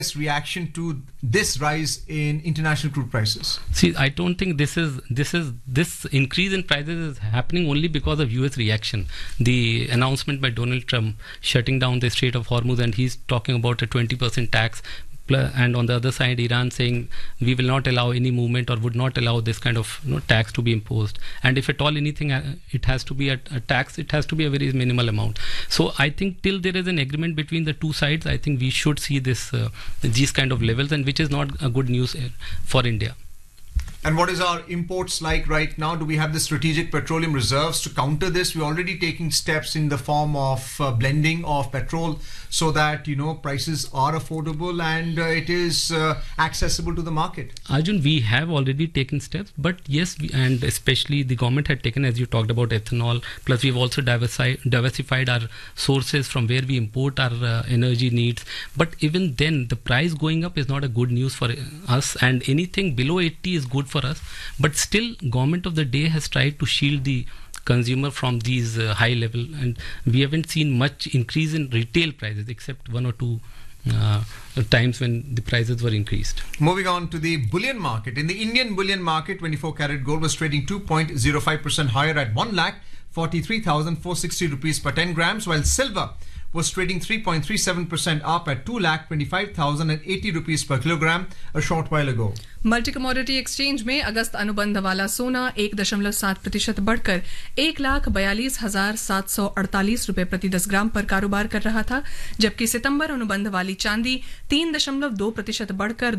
reaction to this rise in international crude prices? See, I don't think this increase in prices is happening only because of US reaction. The announcement by Donald Trump shutting down the Strait of Hormuz, and he's talking about a 20% tax, and on the other side Iran saying we will not allow any movement or would not allow this kind of tax to be imposed, and if at all anything it has to be a tax, it has to be a very minimal amount. So I think till there is an agreement between the two sides, I think we should see these kind of levels, and which is not a good news for India. And what is our imports like right now? Do we have the strategic petroleum reserves to counter this? We're already taking steps in the form of blending of petrol so that, prices are affordable and it is accessible to the market. Arjun, we have already taken steps, but yes, and especially the government had taken, as you talked about, ethanol, plus we've also diversified our sources from where we import our energy needs. But even then, the price going up is not a good news for us, and anything below 80 is good for us. But still, government of the day has tried to shield the consumer from these high level, and we haven't seen much increase in retail prices except one or two times when the prices were increased. Moving on to the bullion market. In the Indian bullion market, 24 karat gold was trading 2.05% higher at 1,43,460 rupees per 10 grams, while silver was trading 3.37% up at 2,25,080 rupees per kilogram a short while ago. Multi commodity exchange में अगस्त अनुबंध वाला सोना 1.7% बढ़कर 1,42,748 रुपए प्रति 10 ग्राम पर कारोबार कर रहा था, जबकि सितंबर अनुबंध वाली चांदी 3.2% बढ़कर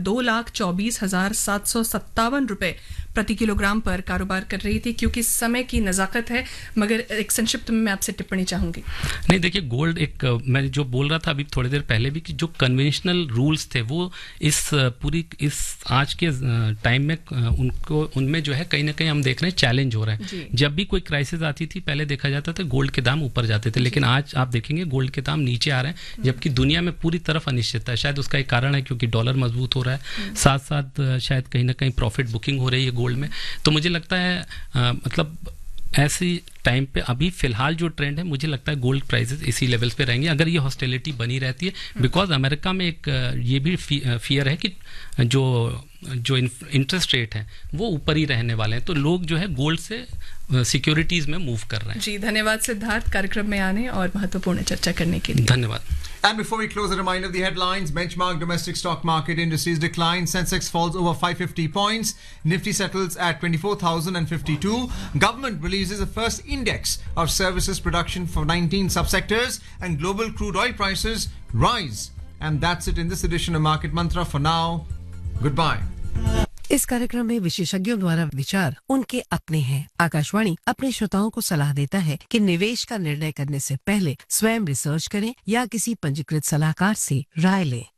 2,24,757 रुपए प्रति किलोग्राम पर कारोबार कर रही थी। क्योंकि समय की नजाकत है, मगर एक संक्षिप्त में मैं आपसे टिप्पणी चाहूंगी। नहीं, देखिए, गोल्ड एक मैं जो बोल रहा था अभी थोड़ी देर पहले भी कि जो कन्वेंशनल रूल्स थे वो इस आज के टाइम में उनमें जो है कहीं ना कहीं हम देख रहे हैं चैलेंज हो रहा है। जब भी कोई क्राइसिस आती थी पहले देखा जाता था गोल्ड के दाम ऊपर जाते थे, लेकिन आज आप देखेंगे गोल्ड के दाम नीचे आ रहे हैं, जबकि दुनिया में पूरी तरफ अनिश्चितता है। शायद उसका एक कारण है क्योंकि डॉलर मजबूत हो रहा है, साथ साथ शायद कहीं ना कहीं प्रॉफिट बुकिंग हो रही है गोल्ड में। तो मुझे लगता है मतलब ऐसी टाइम पे अभी फिलहाल जो ट्रेंड है, मुझे लगता है गोल्ड प्राइसेस इसी लेवल्स पे रहेंगे अगर ये हॉस्टिलिटी बनी रहती है। बिकॉज अमेरिका में एक ये भी फियर है कि जो इंटरेस्ट रेट है वो ऊपर ही रहने वाले हैं, तो लोग जो है गोल्ड से सिक्योरिटीज में मूव कर रहे हैं। जी, धन्यवाद सिद्धार्थ कार्यक्रम में आने और महत्वपूर्ण चर्चा करने के लिए। धन्यवाद। And before we close, a reminder of the headlines. Benchmark domestic stock market indices decline. Sensex falls over 550 points. Nifty settles at 24,052. Government releases the first index of services production for 19 subsectors. And global crude oil prices rise. And that's it in this edition of Market Mantra. For now, goodbye. इस कार्यक्रम में विशेषज्ञों द्वारा विचार उनके अपने हैं। आकाशवाणी अपने श्रोताओं को सलाह देता है कि निवेश का निर्णय करने से पहले स्वयं रिसर्च करें या किसी पंजीकृत सलाहकार से राय लें।